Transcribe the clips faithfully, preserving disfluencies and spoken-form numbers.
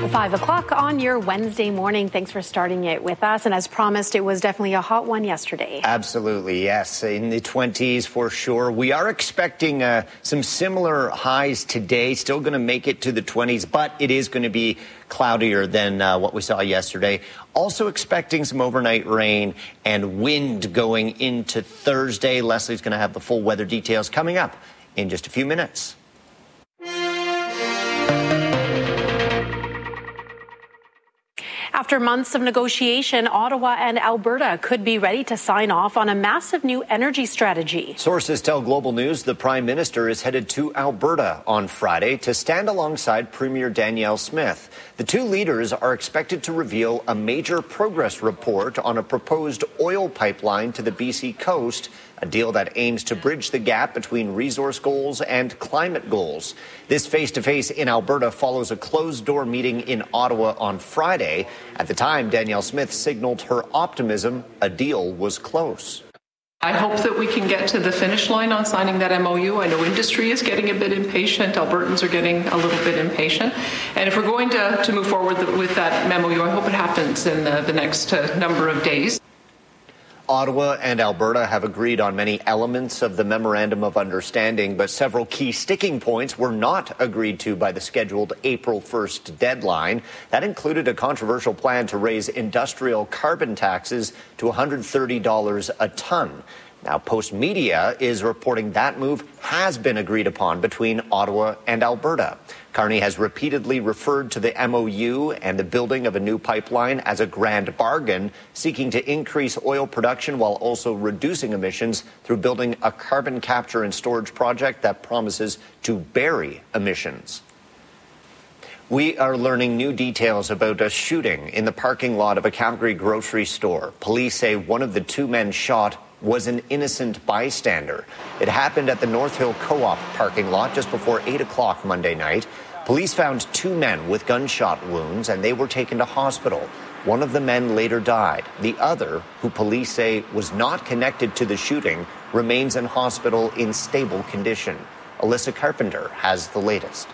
Five o'clock on your Wednesday morning. Thanks for starting it with us. And as promised, it was definitely a hot one yesterday. Absolutely, yes. In the twenties for sure. We are expecting uh, some similar highs today. Still going to make it to the twenties, but it is going to be cloudier than uh, what we saw yesterday. Also expecting some overnight rain and wind going into Thursday. Leslie's going to have the full weather details coming up in just a few minutes. After months of negotiation, Ottawa and Alberta could be ready to sign off on a massive new energy strategy. Sources tell Global News the Prime Minister is headed to Alberta on Friday to stand alongside Premier Danielle Smith. The two leaders are expected to reveal a major progress report on a proposed oil pipeline to the B C coast, a deal that aims to bridge the gap between resource goals and climate goals. This face-to-face in Alberta follows a closed-door meeting in Ottawa on Friday. At the time, Danielle Smith signaled her optimism a deal was close. I hope that we can get to the finish line on signing that M O U. I know industry is getting a bit impatient. Albertans are getting a little bit impatient. And if we're going to, to move forward with that M O U, I hope it happens in the, the next uh, number of days. Ottawa and Alberta have agreed on many elements of the Memorandum of Understanding, but several key sticking points were not agreed to by the scheduled April first deadline. That included a controversial plan to raise industrial carbon taxes to one hundred thirty dollars a ton. Now, Post Media is reporting that move has been agreed upon between Ottawa and Alberta. Carney has repeatedly referred to the M O U and the building of a new pipeline as a grand bargain, seeking to increase oil production while also reducing emissions through building a carbon capture and storage project that promises to bury emissions. We are learning new details about a shooting in the parking lot of a Calgary grocery store. Police say one of the two men shot was an innocent bystander. It happened at the North Hill Co-op parking lot just before eight o'clock Monday night. Police found two men with gunshot wounds and they were taken to hospital. One of the men later died. The other, who police say was not connected to the shooting, remains in hospital in stable condition. Alyssa Carpenter has the latest.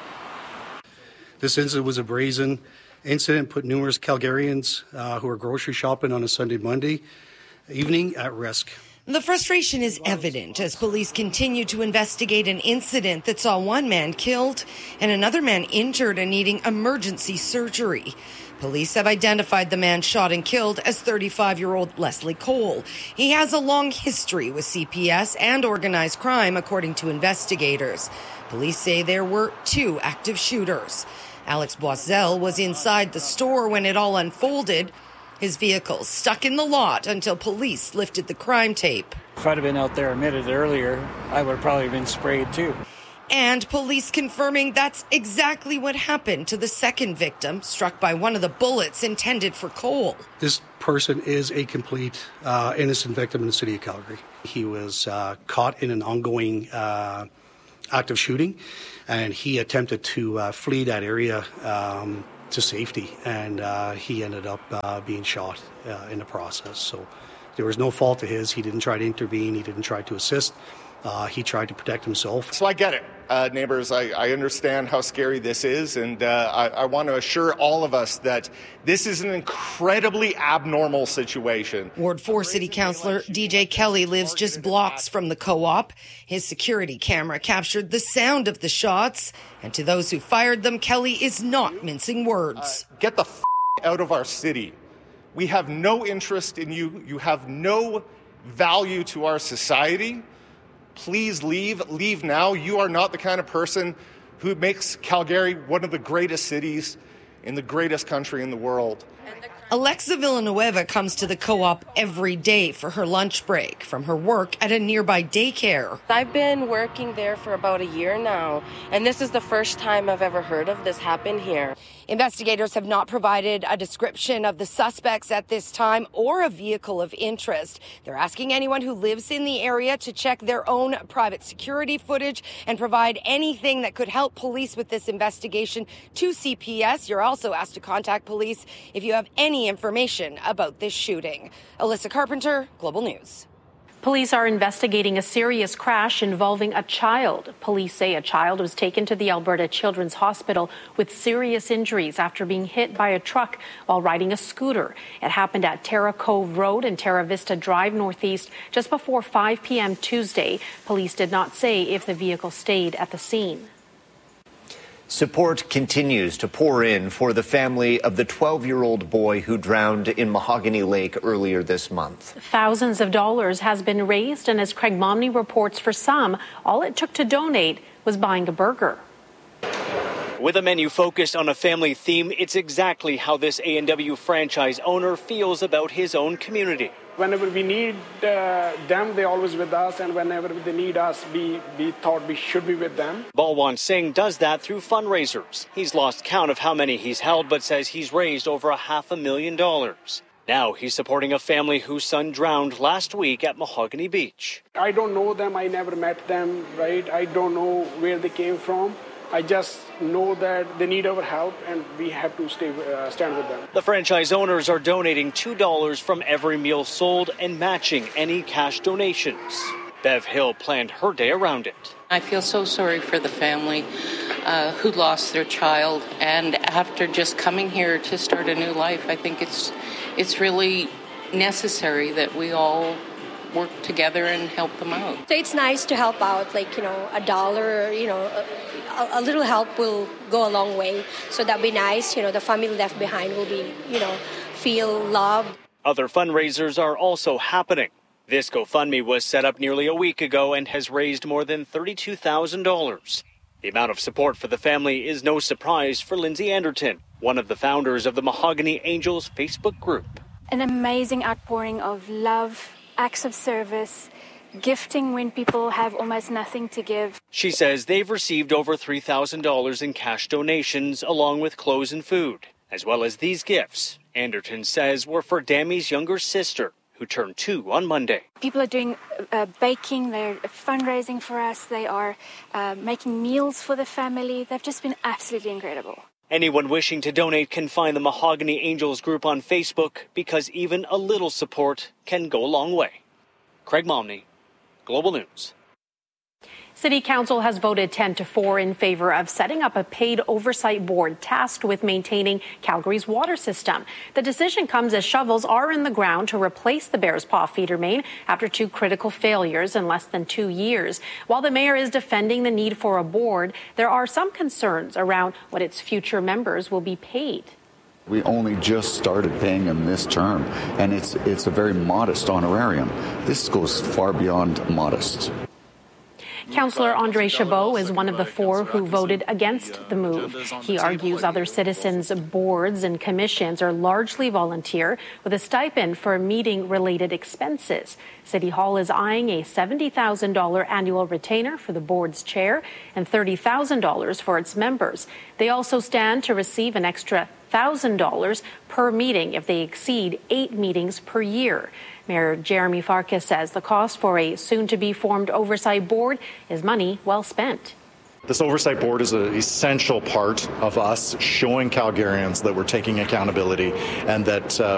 This incident was a brazen incident, put numerous Calgarians uh, who are grocery shopping on a Sunday, Monday evening at risk. The frustration is evident as police continue to investigate an incident that saw one man killed and another man injured and needing emergency surgery. Police have identified the man shot and killed as thirty-five-year-old Leslie Cole. He has a long history with C P S and organized crime, according to investigators. Police say there were two active shooters. Alex Boiselle was inside the store when it all unfolded. His vehicle stuck in the lot until police lifted the crime tape. If I'd have been out there a minute earlier, I would have probably been sprayed too. And police confirming that's exactly what happened to the second victim, struck by one of the bullets intended for Cole. This person is a complete uh, innocent victim in the city of Calgary. He was uh, caught in an ongoing uh, active shooting, and he attempted to uh, flee that area um, to safety, and uh, he ended up uh, being shot uh, in the process. So there was no fault to his. He didn't try to intervene. He didn't try to assist. Uh, he tried to protect himself. So I get it, uh, neighbors. I, I understand how scary this is, and uh, I, I want to assure all of us that this is an incredibly abnormal situation. Ward four City Councillor D J Kelly lives just blocks from the co-op. His security camera captured the sound of the shots, and to those who fired them, Kelly is not mincing words. Uh, get the f*** out of our city. We have no interest in you. You have no value to our society. Please leave. Leave now. You are not the kind of person who makes Calgary one of the greatest cities in the greatest country in the world. Alexa Villanueva comes to the co-op every day for her lunch break from her work at a nearby daycare. I've been working there for about a year now, and this is the first time I've ever heard of this happen here. Investigators have not provided a description of the suspects at this time or a vehicle of interest. They're asking anyone who lives in the area to check their own private security footage and provide anything that could help police with this investigation to C P S. You're also asked to contact police if you have any information about this shooting. Alyssa Carpenter, Global News. Police are investigating a serious crash involving a child. Police say a child was taken to the Alberta Children's Hospital with serious injuries after being hit by a truck while riding a scooter. It happened at Terra Cove Road and Terra Vista Drive Northeast just before five p.m. Tuesday. Police did not say if the vehicle stayed at the scene. Support continues to pour in for the family of the twelve-year-old boy who drowned in Mahogany Lake earlier this month. Thousands of dollars has been raised, and as Craig Momney reports, for some, all it took to donate was buying a burger. With a menu focused on a family theme, it's exactly how this A and W franchise owner feels about his own community. Whenever we need uh, them, they're always with us, and whenever they need us, we, we thought we should be with them. Balwan Singh does that through fundraisers. He's lost count of how many he's held, but says he's raised over a half a million dollars. Now he's supporting a family whose son drowned last week at Mahogany Beach. I don't know them. I never met them, right? I don't know where they came from. I just know that they need our help, and we have to stay, uh, stand with them. The franchise owners are donating two dollars from every meal sold and matching any cash donations. Bev Hill planned her day around it. I feel so sorry for the family uh, who lost their child, and after just coming here to start a new life, I think it's it's really necessary that we all work together and help them out. So it's nice to help out, like, you know, a dollar, you know, a, a little help will go a long way. So that'd be nice. You know, the family left behind will be, you know, feel loved. Other fundraisers are also happening. This GoFundMe was set up nearly a week ago and has raised more than thirty-two thousand dollars. The amount of support for the family is no surprise for Lindsay Anderton, one of the founders of the Mahogany Angels Facebook group. An amazing outpouring of love, acts of service, gifting when people have almost nothing to give. She says they've received over three thousand dollars in cash donations along with clothes and food, as well as these gifts. Anderton says were for Dammy's younger sister, who turned two on Monday. People are doing uh, baking, they're fundraising for us, they are uh, making meals for the family. They've just been absolutely incredible. Anyone wishing to donate can find the Mahogany Angels group on Facebook, because even a little support can go a long way. Craig Momney, Global News. City Council has voted ten to four in favor of setting up a paid oversight board tasked with maintaining Calgary's water system. The decision comes as shovels are in the ground to replace the Bears Paw feeder main after two critical failures in less than two years. While the mayor is defending the need for a board, there are some concerns around what its future members will be paid. We only just started paying him this term, and it's it's a very modest honorarium. This goes far beyond modest. Councillor Andre Chabot is one of the four who voted against the move. He argues other citizens' boards and commissions are largely volunteer, with a stipend for meeting-related expenses. City Hall is eyeing a seventy thousand dollars annual retainer for the board's chair and thirty thousand dollars for its members. They also stand to receive an extra one thousand dollars per meeting if they exceed eight meetings per year. Mayor Jeremy Farkas says the cost for a soon-to-be-formed oversight board is money well spent. This oversight board is an essential part of us showing Calgarians that we're taking accountability and that uh,